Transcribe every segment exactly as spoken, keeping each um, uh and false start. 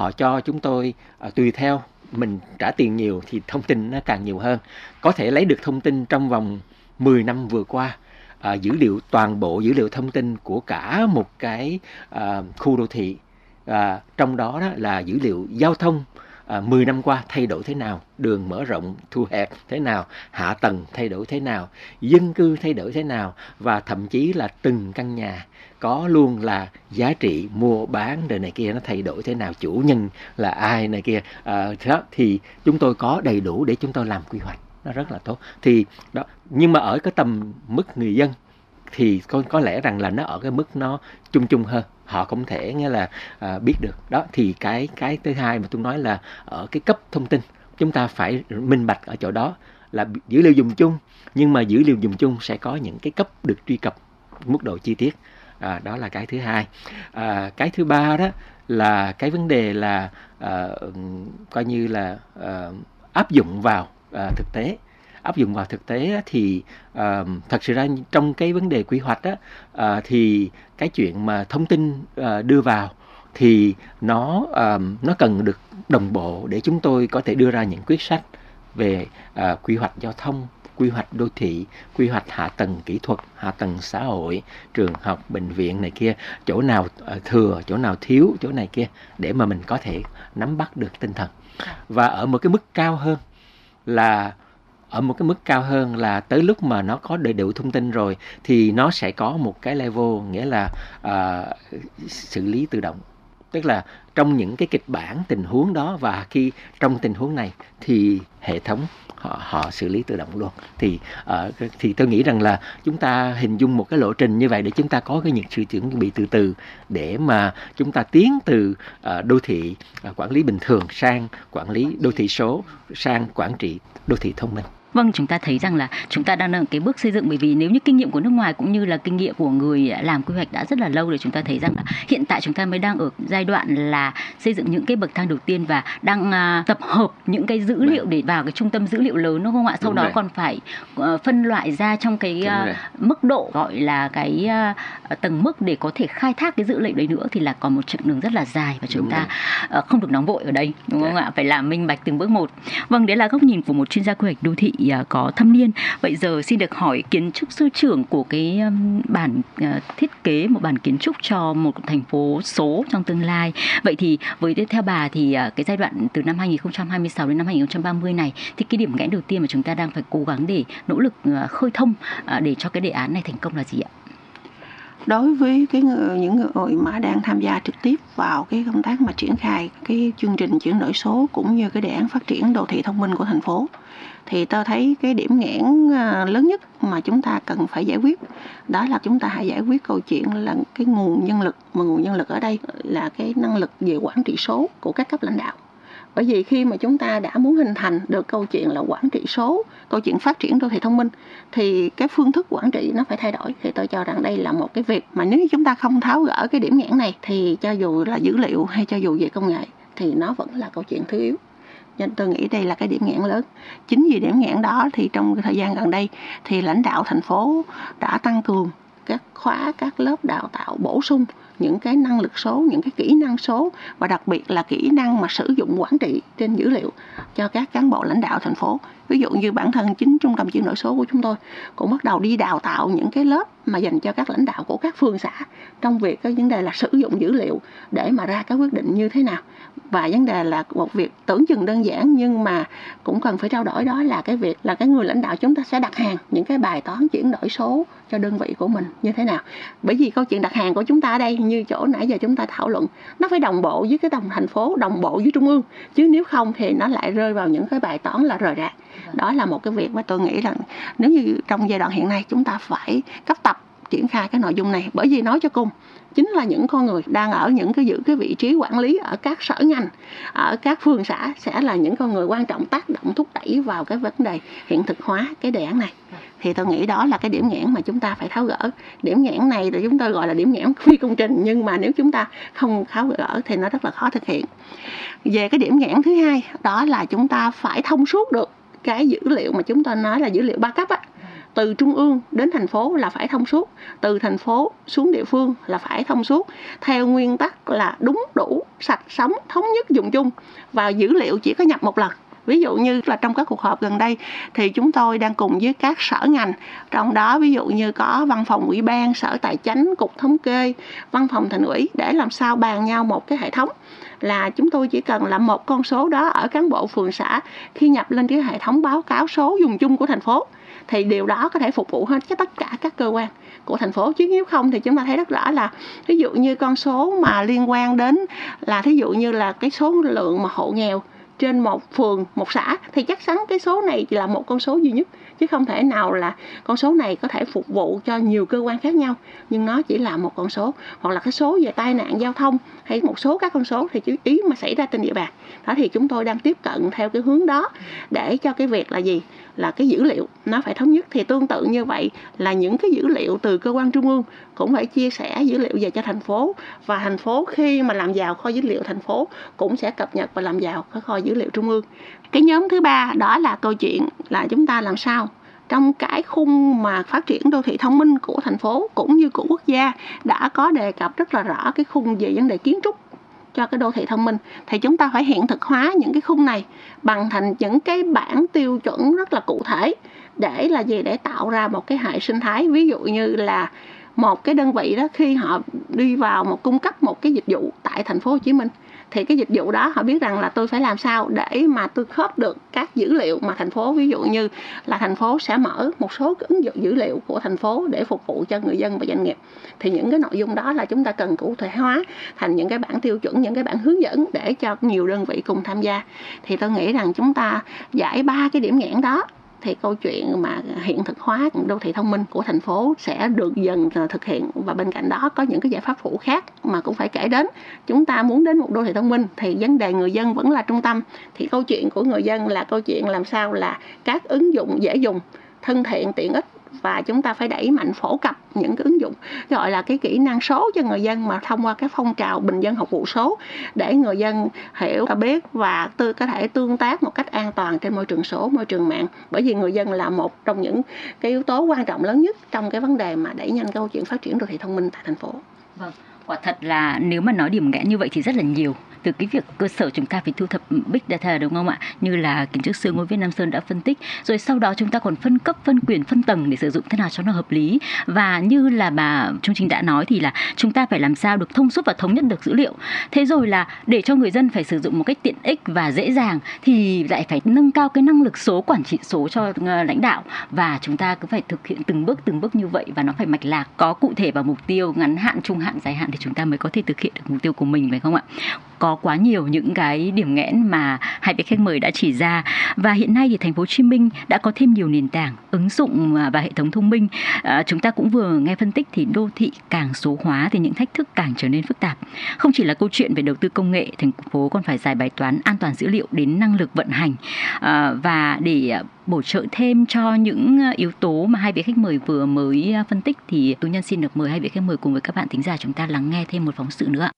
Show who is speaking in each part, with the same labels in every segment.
Speaker 1: họ cho chúng tôi à, tùy theo mình trả tiền nhiều thì thông tin nó càng nhiều hơn. Có thể lấy được thông tin trong vòng mười năm vừa qua, à, dữ liệu toàn bộ dữ liệu thông tin của cả một cái à, khu đô thị, à, trong đó, đó là dữ liệu giao thông. À, mười năm qua thay đổi thế nào, đường mở rộng, thu hẹp thế nào, hạ tầng thay đổi thế nào, dân cư thay đổi thế nào, và thậm chí là từng căn nhà có luôn là giá trị mua bán đời này kia nó thay đổi thế nào, chủ nhân là ai này kia. À, đó, thì chúng tôi có đầy đủ để chúng tôi làm quy hoạch, nó rất là tốt. Thì đó, nhưng mà ở cái tầm mức người dân thì có, có lẽ rằng là nó ở cái mức nó chung chung hơn, họ không thể nghĩa là à, biết được. Đó thì cái cái thứ hai mà tôi nói là ở cái cấp thông tin chúng ta phải minh bạch ở chỗ đó, là dữ liệu dùng chung, nhưng mà dữ liệu dùng chung sẽ có những cái cấp được truy cập mức độ chi tiết. À, đó là cái thứ hai. À, cái thứ ba đó là cái vấn đề là à, coi như là à, áp dụng vào à, thực tế. Áp dụng vào thực tế thì uh, thật sự ra trong cái vấn đề quy hoạch á, uh, thì cái chuyện mà thông tin uh, đưa vào thì nó uh, nó cần được đồng bộ để chúng tôi có thể đưa ra những quyết sách về uh, quy hoạch giao thông, quy hoạch đô thị, quy hoạch hạ tầng kỹ thuật, hạ tầng xã hội, trường học, bệnh viện này kia, chỗ nào uh, thừa, chỗ nào thiếu, chỗ này kia, để mà mình có thể nắm bắt được tinh thần. Và ở một cái mức cao hơn là ở một cái mức cao hơn là tới lúc mà nó có đầy đủ thông tin rồi thì nó sẽ có một cái level, nghĩa là uh, xử lý tự động. Tức là trong những cái kịch bản tình huống đó, và khi trong tình huống này thì hệ thống họ, họ xử lý tự động luôn. Thì uh, thì tôi nghĩ rằng là chúng ta hình dung một cái lộ trình như vậy để chúng ta có cái những sự chuẩn bị từ từ, để mà chúng ta tiến từ uh, đô thị uh, quản lý bình thường sang quản lý đô thị số, sang quản trị đô thị thông minh.
Speaker 2: Vâng, chúng ta thấy rằng là chúng ta đang ở cái bước xây dựng, bởi vì nếu như kinh nghiệm của nước ngoài cũng như là kinh nghiệm của người làm quy hoạch đã rất là lâu, để chúng ta thấy rằng là hiện tại chúng ta mới đang ở giai đoạn là xây dựng những cái bậc thang đầu tiên và đang uh, tập hợp những cái dữ liệu để vào cái trung tâm dữ liệu lớn, đúng không ạ? Sau đúng đó rồi. Còn phải uh, phân loại ra trong cái uh, mức độ gọi là cái uh, tầng mức để có thể khai thác cái dữ liệu đấy nữa, thì là còn một chặng đường rất là dài và chúng đúng ta uh, không được nóng vội ở đây, đúng không ạ? Phải làm minh bạch từng bước một. Vâng, đấy là góc nhìn của một chuyên gia quy hoạch đô thị có thâm niên. Vậy giờ xin được hỏi kiến trúc sư trưởng của cái bản thiết kế một bản kiến trúc cho một thành phố số trong tương lai. Vậy thì với theo bà thì cái giai đoạn từ năm hai không hai sáu đến năm hai không ba mươi này, thì cái điểm nghẽn đầu tiên mà chúng ta đang phải cố gắng để nỗ lực khơi thông để cho cái đề án này thành công là gì ạ?
Speaker 3: Đối với cái người, những người mà đang tham gia trực tiếp vào cái công tác mà triển khai cái chương trình chuyển đổi số cũng như cái đề án phát triển đô thị thông minh của thành phố, thì tôi thấy cái điểm nghẽn lớn nhất mà chúng ta cần phải giải quyết đó là chúng ta hãy giải quyết câu chuyện là cái nguồn nhân lực, mà nguồn nhân lực ở đây là cái năng lực về quản trị số của các cấp lãnh đạo. Bởi vì khi mà chúng ta đã muốn hình thành được câu chuyện là quản trị số, câu chuyện phát triển đô thị thông minh, thì cái phương thức quản trị nó phải thay đổi. Thì tôi cho rằng đây là một cái việc mà nếu như chúng ta không tháo gỡ cái điểm nghẽn này, thì cho dù là dữ liệu hay cho dù về công nghệ thì nó vẫn là câu chuyện thứ yếu. Nên tôi nghĩ đây là cái điểm nghẽn lớn. Chính vì điểm nghẽn đó thì trong thời gian gần đây thì lãnh đạo thành phố đã tăng cường các khóa, các lớp đào tạo bổ sung những cái năng lực số, những cái kỹ năng số, và đặc biệt là kỹ năng mà sử dụng quản trị trên dữ liệu cho các cán bộ lãnh đạo thành phố. Ví dụ như bản thân chính trung tâm chuyển đổi số của chúng tôi cũng bắt đầu đi đào tạo những cái lớp mà dành cho các lãnh đạo của các phường xã trong việc cái vấn đề là sử dụng dữ liệu để mà ra các quyết định như thế nào. Và vấn đề là một việc tưởng chừng đơn giản nhưng mà cũng cần phải trao đổi, đó là cái việc là cái người lãnh đạo chúng ta sẽ đặt hàng những cái bài toán chuyển đổi số cho đơn vị của mình như thế nào. Bởi vì câu chuyện đặt hàng của chúng ta ở đây, như chỗ nãy giờ chúng ta thảo luận, nó phải đồng bộ với cái tổng thành phố, đồng bộ với trung ương, chứ nếu không thì nó lại rơi vào những cái bài toán là rời rạc. Đó là một cái việc mà tôi nghĩ là nếu như trong giai đoạn hiện nay chúng ta phải cấp tập triển khai cái nội dung này. Bởi vì nói cho cùng chính là những con người đang ở những cái giữ cái vị trí quản lý ở các sở ngành, ở các phường xã sẽ là những con người quan trọng tác động thúc đẩy vào cái vấn đề hiện thực hóa cái đề án này. Thì tôi nghĩ đó là cái điểm nghẽn mà chúng ta phải tháo gỡ. Điểm nghẽn này thì chúng tôi gọi là điểm nghẽn phi công trình, nhưng mà nếu chúng ta không tháo gỡ thì nó rất là khó thực hiện. Về cái điểm nghẽn thứ hai, đó là chúng ta phải thông suốt được cái dữ liệu mà chúng ta nói là dữ liệu ba cấp á. từ trung ương đến thành phố là phải thông suốt, từ thành phố xuống địa phương là phải thông suốt, theo nguyên tắc là đúng đủ, sạch sống, thống nhất dùng chung, và dữ liệu chỉ có nhập một lần. Ví dụ như là trong các cuộc họp gần đây thì chúng tôi đang cùng với các sở ngành, trong đó ví dụ như có văn phòng ủy ban, sở tài chánh, cục thống kê, văn phòng thành ủy, để làm sao bàn nhau một cái hệ thống là chúng tôi chỉ cần là một con số đó ở cán bộ phường xã khi nhập lên cái hệ thống báo cáo số dùng chung của thành phố, thì điều đó có thể phục vụ hết cho tất cả các cơ quan của thành phố. Chứ nếu không thì chúng ta thấy rất rõ là ví dụ như con số mà liên quan đến là thí dụ như là cái số lượng mà hộ nghèo trên một phường, một xã, thì chắc chắn cái số này chỉ là một con số duy nhất, chứ không thể nào là con số này có thể phục vụ cho nhiều cơ quan khác nhau, nhưng nó chỉ là một con số. Hoặc là cái số về tai nạn giao thông hay một số các con số thì chứ ý mà xảy ra trên địa bàn đó, thì chúng tôi đang tiếp cận theo cái hướng đó để cho cái việc là gì, là cái dữ liệu nó phải thống nhất. Thì tương tự như vậy là những cái dữ liệu từ cơ quan trung ương cũng phải chia sẻ dữ liệu về cho thành phố, và thành phố khi mà làm giàu kho dữ liệu thành phố cũng sẽ cập nhật và làm giàu cái kho dữ liệu trung ương. Cái nhóm thứ ba đó là câu chuyện là chúng ta làm sao trong cái khung mà phát triển đô thị thông minh của thành phố cũng như của quốc gia đã có đề cập rất là rõ cái khung về vấn đề kiến trúc cho cái đô thị thông minh, thì chúng ta phải hiện thực hóa những cái khung này bằng thành những cái bảng tiêu chuẩn rất là cụ thể, để là gì, để tạo ra một cái hệ sinh thái. Ví dụ như là một cái đơn vị đó khi họ đi vào một cung cấp một cái dịch vụ tại thành phố Hồ Chí Minh, thì cái dịch vụ đó họ biết rằng là tôi phải làm sao để mà tôi khớp được các dữ liệu mà thành phố, ví dụ như là thành phố sẽ mở một số cái ứng dụng dữ liệu của thành phố để phục vụ cho người dân và doanh nghiệp, thì những cái nội dung đó là chúng ta cần cụ thể hóa thành những cái bản tiêu chuẩn, những cái bản hướng dẫn để cho nhiều đơn vị cùng tham gia. Thì tôi nghĩ rằng chúng ta giải ba cái điểm nghẽn đó thì câu chuyện mà hiện thực hóa đô thị thông minh của thành phố sẽ được dần thực hiện. Và bên cạnh đó có những cái giải pháp phụ khác mà cũng phải kể đến. Chúng ta muốn đến một đô thị thông minh thì vấn đề người dân vẫn là trung tâm, thì câu chuyện của người dân là câu chuyện làm sao là các ứng dụng dễ dùng, thân thiện, tiện ích, và chúng ta phải đẩy mạnh phổ cập những cái ứng dụng gọi là cái kỹ năng số cho người dân, mà thông qua cái phong trào bình dân học vụ số để người dân hiểu, biết và tư có thể tương tác một cách an toàn trên môi trường số, môi trường mạng. Bởi vì người dân là một trong những cái yếu tố quan trọng lớn nhất trong cái vấn đề mà đẩy nhanh cái câu chuyện phát triển đô thị thông minh tại thành phố.
Speaker 2: Vâng, quả thật là nếu mà nói điểm nghẽn như vậy thì rất là nhiều. Từ cái việc cơ sở chúng ta phải thu thập big data, đúng không ạ? Như là kiến trúc sư Ngô Viết Nam Sơn đã phân tích. Rồi sau đó chúng ta còn phân cấp, phân quyền, phân tầng để sử dụng thế nào cho nó hợp lý. Và như là bà Trung Trinh đã nói thì là chúng ta phải làm sao được thông suốt và thống nhất được dữ liệu. Thế rồi là để cho người dân phải sử dụng một cách tiện ích và dễ dàng thì lại phải nâng cao cái năng lực số, quản trị số cho lãnh đạo. Và chúng ta cứ phải thực hiện từng bước, từng bước như vậy, và nó phải mạch lạc, có cụ thể và mục tiêu ngắn hạn, trung hạn, dài hạn thì chúng ta mới có thể thực hiện được mục tiêu của mình, phải không ạ? Có quá nhiều những cái điểm nghẽn mà hai vị khách mời đã chỉ ra, và hiện nay thì thành phố Hồ Chí Minh đã có thêm nhiều nền tảng, ứng dụng và hệ thống thông minh. À, chúng ta cũng vừa nghe phân tích thì đô thị càng số hóa thì những thách thức càng trở nên phức tạp. Không chỉ là câu chuyện về đầu tư công nghệ, thành phố còn phải giải bài toán an toàn dữ liệu đến năng lực vận hành. À, và để bổ trợ thêm cho những yếu tố mà hai vị khách mời vừa mới phân tích thì Tú Nhân xin được mời hai vị khách mời cùng với các bạn thính giả chúng ta lắng nghe thêm một phóng sự nữa.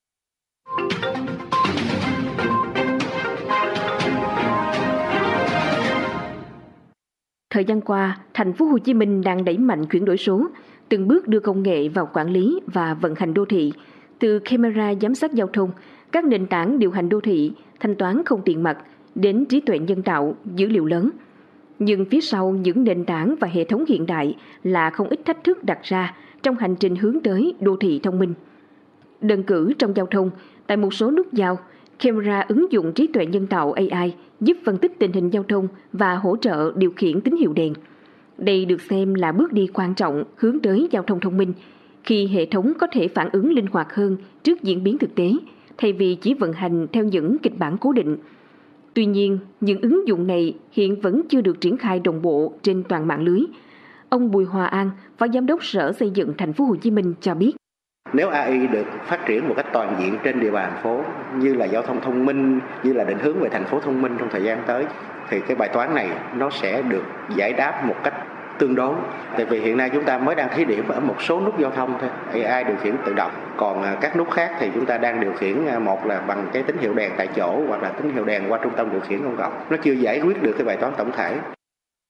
Speaker 4: Thời gian qua, thành phố Hồ Chí Minh đang đẩy mạnh chuyển đổi số, từng bước đưa công nghệ vào quản lý và vận hành đô thị, từ camera giám sát giao thông, các nền tảng điều hành đô thị, thanh toán không tiền mặt, đến trí tuệ nhân tạo, dữ liệu lớn. Nhưng phía sau những nền tảng và hệ thống hiện đại là không ít thách thức đặt ra trong hành trình hướng tới đô thị thông minh. Đơn cử trong giao thông, tại một số nút giao, camera ứng dụng trí tuệ nhân tạo A I giúp phân tích tình hình giao thông và hỗ trợ điều khiển tín hiệu đèn. Đây được xem là bước đi quan trọng hướng tới giao thông thông minh, khi hệ thống có thể phản ứng linh hoạt hơn trước diễn biến thực tế, thay vì chỉ vận hành theo những kịch bản cố định. Tuy nhiên, những ứng dụng này hiện vẫn chưa được triển khai đồng bộ trên toàn mạng lưới. Ông Bùi Hòa An, Phó Giám đốc Sở Xây dựng Thành phố Hồ Chí Minh cho biết:
Speaker 5: Nếu a i được phát triển một cách toàn diện trên địa bàn thành phố, như là giao thông thông minh, như là định hướng về thành phố thông minh trong thời gian tới, thì cái bài toán này nó sẽ được giải đáp một cách tương đối. Tại vì hiện nay chúng ta mới đang thí điểm ở một số nút giao thông thôi, a i điều khiển tự động. Còn các nút khác thì chúng ta đang điều khiển một là bằng cái tín hiệu đèn tại chỗ, hoặc là tín hiệu đèn qua trung tâm điều khiển công cộng. Nó chưa giải quyết được cái bài toán tổng thể.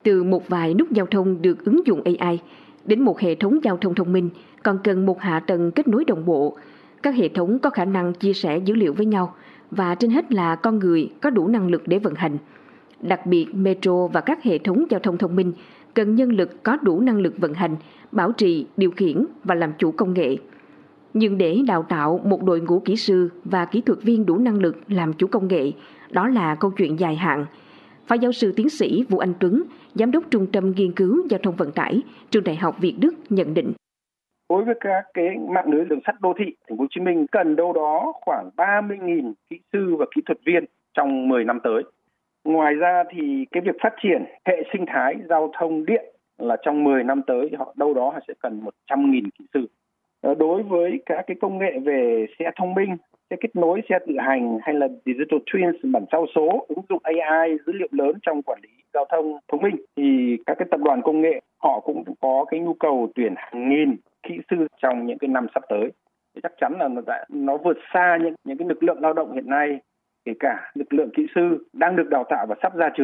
Speaker 4: Từ một vài nút giao thông được ứng dụng a i đến một hệ thống giao thông thông minh còn cần một hạ tầng kết nối đồng bộ. Các hệ thống có khả năng chia sẻ dữ liệu với nhau và trên hết là con người có đủ năng lực để vận hành. Đặc biệt, metro và các hệ thống giao thông thông minh cần nhân lực có đủ năng lực vận hành, bảo trì, điều khiển và làm chủ công nghệ. Nhưng để đào tạo một đội ngũ kỹ sư và kỹ thuật viên đủ năng lực làm chủ công nghệ, đó là câu chuyện dài hạn. Phó giáo sư tiến sĩ Vũ Anh Tuấn, Giám đốc Trung tâm Nghiên cứu Giao thông Vận tải, Trường Đại học Việt Đức nhận định.
Speaker 6: Đối với các cái mạng lưới đường sắt đô thị, Thành phố Hồ Chí Minh cần đâu đó khoảng ba mươi nghìn kỹ sư và kỹ thuật viên trong mười năm tới. Ngoài ra thì cái việc phát triển hệ sinh thái giao thông điện là trong mười năm tới họ đâu đó họ sẽ cần một trăm nghìn kỹ sư. Đối với các cái công nghệ về xe thông minh, xe kết nối, xe tự hành hay là digital twins, bản sao số, ứng dụng a i, dữ liệu lớn trong quản lý giao thông thông minh thì các cái tập đoàn công nghệ họ cũng có cái nhu cầu tuyển hàng nghìn kỹ sư trong những cái năm sắp tới. Thì chắc chắn là nó, nó vượt xa những những cái lực lượng lao động hiện nay, kể cả lực lượng kỹ sư đang được đào tạo và sắp ra trường.